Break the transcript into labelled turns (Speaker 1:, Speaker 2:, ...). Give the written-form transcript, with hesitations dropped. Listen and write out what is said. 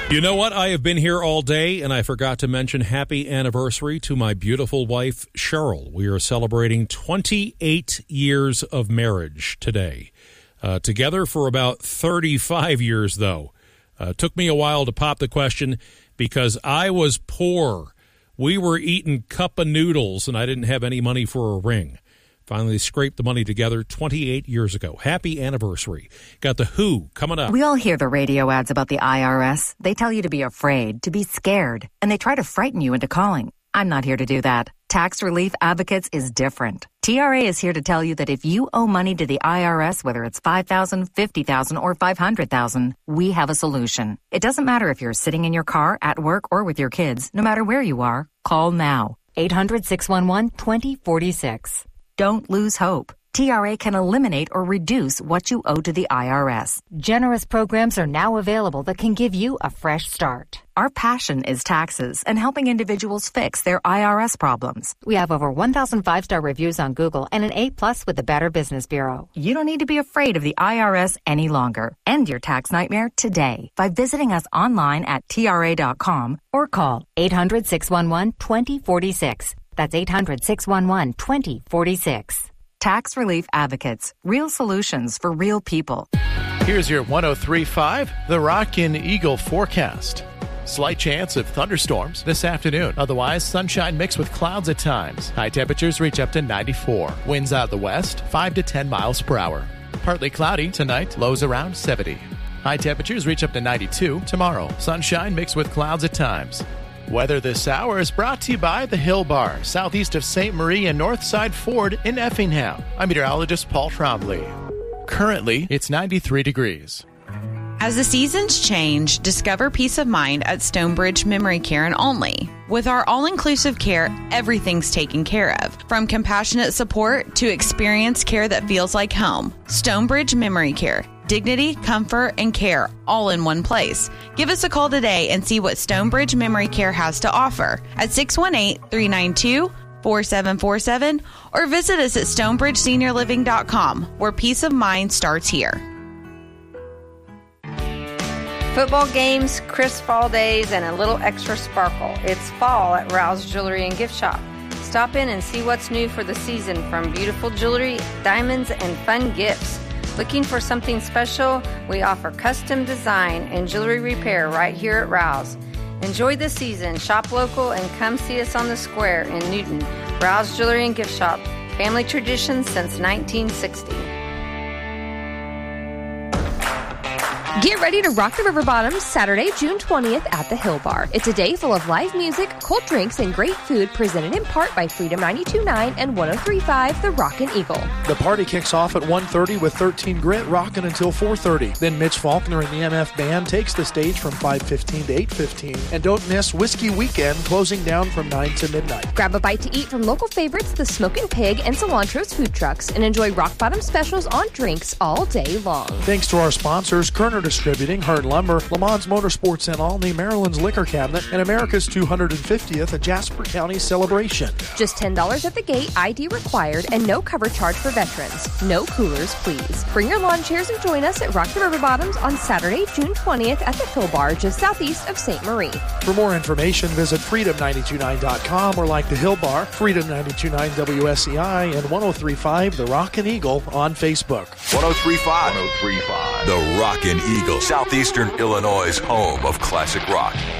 Speaker 1: You know what? I have been here all day, and I forgot to mention happy anniversary to my beautiful wife, Cheryl. We are celebrating 28 years of marriage today. Together for about 35 years, though. Took me a while to pop the question because I was poor. We were eating cup of noodles, and I didn't have any money for a ring. Finally scraped the money together 28 years ago. Happy anniversary. Got The Who coming up.
Speaker 2: We all hear the radio ads about the IRS. They tell you to be afraid, to be scared, and they try to frighten you into calling. I'm not here to do that. Tax Relief Advocates is different. TRA is here to tell you that if you owe money to the IRS, whether it's $5,000, $50,000, or $500,000, we have a solution. It doesn't matter if you're sitting in your car, at work, or with your kids. No matter where you are, call now. 800-611-2046. Don't lose hope. TRA can eliminate or reduce what you owe to the IRS.
Speaker 3: Generous programs are now available that can give you a fresh start.
Speaker 2: Our passion is taxes and helping individuals fix their IRS problems.
Speaker 3: We have over 1,000 5-star reviews on Google and an A+ with the Better Business Bureau.
Speaker 2: You don't need to be afraid of the IRS any longer. End your tax nightmare today by visiting us online at TRA.com
Speaker 3: or call 800-611-2046. That's 800-611-2046.
Speaker 2: Tax Relief Advocates. Real solutions for real people.
Speaker 4: Here's your 103.5 The Rockin' Eagle forecast. Slight chance of thunderstorms this afternoon. Otherwise, sunshine mixed with clouds at times. High temperatures reach up to 94. Winds out of the west, 5 to 10 miles per hour. Partly cloudy tonight, lows around 70. High temperatures reach up to 92 tomorrow. Sunshine mixed with clouds at times. Weather this hour is brought to you by the Hill Bar, southeast of St. Marie and Northside Ford in Effingham. I'm meteorologist Paul Trombley. Currently, it's 93 degrees.
Speaker 5: As the seasons change, discover peace of mind at Stonebridge Memory Care and Only. With our all-inclusive care, everything's taken care of. From compassionate support to experienced care that feels like home. Stonebridge Memory Care. Dignity, comfort, and care all in one place. Give us a call today and see what Stonebridge Memory Care has to offer at 618-392-4747 or visit us at stonebridgeseniorliving.com, where peace of mind starts here.
Speaker 6: Football games, crisp fall days, and a little extra sparkle. It's fall at Rouse Jewelry and Gift Shop. Stop in and see what's new for the season, from beautiful jewelry, diamonds, and fun gifts. Looking for something special? We offer custom design and jewelry repair right here at Rouse. Enjoy the season, shop local, and come see us on the square in Newton. Rouse Jewelry and Gift Shop. Family tradition since 1960.
Speaker 7: Get ready to rock the River Bottoms Saturday, June 20th at the Hill Bar. It's a day full of live music, cold drinks, and great food presented in part by Freedom 92.9 and 103.5 The Rockin' Eagle.
Speaker 8: The party kicks off at 1:30 with 13 Grit rocking until 4:30. Then Mitch Faulkner and the MF Band takes the stage from 5:15 to 8:15. And don't miss Whiskey Weekend closing down from 9 to midnight.
Speaker 7: Grab a bite to eat from local favorites, the Smokin' Pig and Cilantro's food trucks, and enjoy rock bottom specials on drinks all day long.
Speaker 8: Thanks to our sponsors, Kerner Distributing, Herd Lumber, Lamont Motorsports and Olney, Maryland's Liquor Cabinet, and America's 250th at Jasper County Celebration.
Speaker 7: Just $10 at the gate, ID required, and no cover charge for veterans. No coolers, please. Bring your lawn chairs and join us at Rock the River Bottoms on Saturday, June 20th at the Hill Bar, just southeast of St. Marie.
Speaker 8: For more information, visit freedom929.com or like the Hill Bar, Freedom 92.9 WSEI, and 103.5 The Rockin' Eagle on Facebook.
Speaker 9: 103.5 The Rockin' Eagle, Southeastern Illinois' home of classic rock.